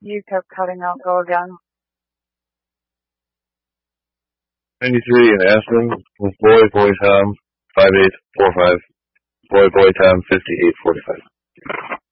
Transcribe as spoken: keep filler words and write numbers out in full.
You kept cutting out. Go again. ninety-three in Aspen with boy, boy Tom, five eight four five, boy, boy Tom, fifty-eight forty-five.